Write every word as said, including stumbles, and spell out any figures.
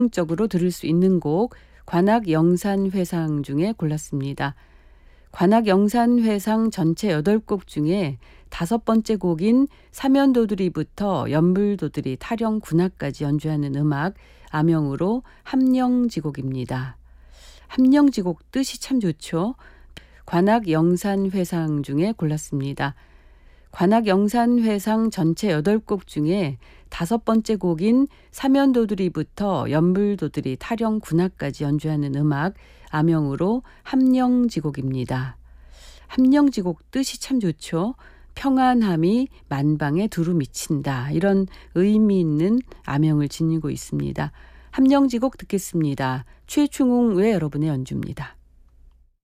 적으로 들을 수 있는 곡 관악 영산회상 중에 골랐습니다. 관악 영산회상 전체 여덟 곡 중에 다섯 번째 곡인 사면도드리부터 연불도드리, 타령, 군악까지 연주하는 음악 암영으로 함령지곡입니다. 함령지곡 뜻이 참 좋죠. 관악 영산회상 중에 골랐습니다. 관악 영산회상 전체 여덟 곡 중에 다섯 번째 곡인 사면도드리부터 연불도드리, 타령, 군악까지 연주하는 음악 암영으로 함령지곡입니다. 함령지곡 뜻이 참 좋죠. 평안함이 만방에 두루 미친다. 이런 의미 있는 암영을 지니고 있습니다. 함령지곡 듣겠습니다. 최충웅 외 여러분의 연주입니다.